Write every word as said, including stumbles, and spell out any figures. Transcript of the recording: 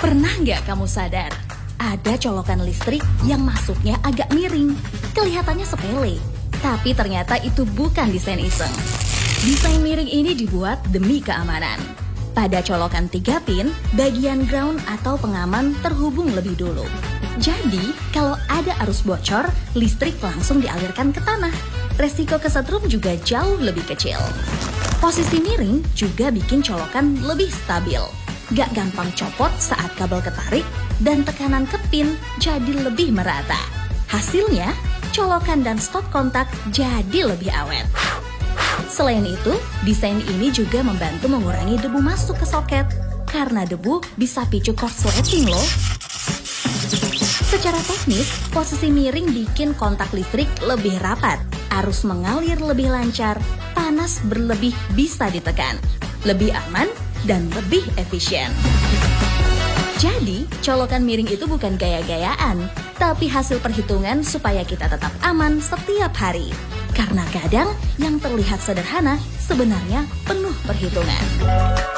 Pernah nggak kamu sadar? Ada colokan listrik yang masuknya agak miring. Kelihatannya sepele, tapi ternyata itu bukan desain iseng. Desain miring ini dibuat demi keamanan. Pada colokan tiga pin, bagian ground atau pengaman terhubung lebih dulu. Jadi, kalau ada arus bocor, listrik langsung dialirkan ke tanah. Resiko kesetrum juga jauh lebih kecil. Posisi miring juga bikin colokan lebih stabil. Gak gampang copot saat kabel ketarik, dan tekanan ke pin jadi lebih merata. Hasilnya, colokan dan stop kontak jadi lebih awet. Selain itu, desain ini juga membantu mengurangi debu masuk ke soket. Karena debu bisa picu korsleting loh. Secara teknis, posisi miring bikin kontak listrik lebih rapat. Arus mengalir lebih lancar, panas berlebih bisa ditekan. Lebih aman dan lebih efisien. Jadi, colokan miring itu bukan gaya-gayaan, tapi hasil perhitungan supaya kita tetap aman setiap hari. Karena kadang yang terlihat sederhana sebenarnya penuh perhitungan.